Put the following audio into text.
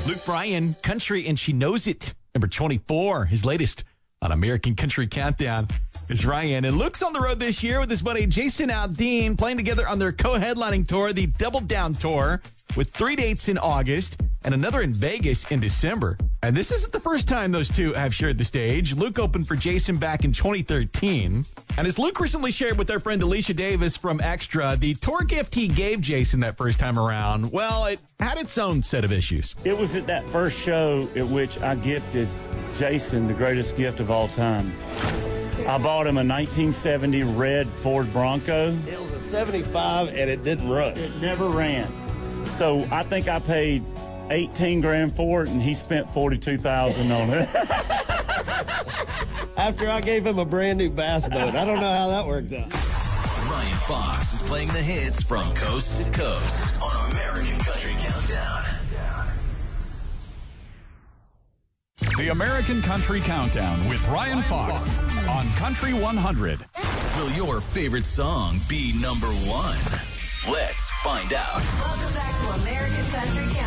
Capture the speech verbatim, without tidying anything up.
Luke Bryan, Country, and She Knows It. Number twenty-four, his latest on American Country Countdown is Ryan. And Luke's on the road this year with his buddy Jason Aldean, playing together on their co-headlining tour, the Double Down Tour, with three dates in August and another in Vegas in December. And this isn't the first time those two have shared the stage. Luke opened for Jason back in twenty thirteen. And as Luke recently shared with our friend Alicia Davis from Extra, the tour gift he gave Jason that first time around, well, it had its own set of issues. It was at that first show at which I gifted Jason the greatest gift of all time. I bought him a nineteen seventy red Ford Bronco. It was a seventy-five and it didn't run. It never ran. So I think I paid eighteen grand for it, and he spent forty-two thousand on it. After I gave him a brand new bass boat. I don't know how that worked out. Ryan Fox is playing the hits from coast to coast on American Country Countdown. The American Country Countdown with Ryan Fox on Country one hundred. Will your favorite song be number one? Let's find out. Welcome back to American Country Countdown.